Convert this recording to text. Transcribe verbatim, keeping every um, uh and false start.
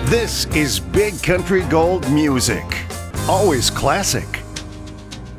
This is Big Country Gold music. Always classic.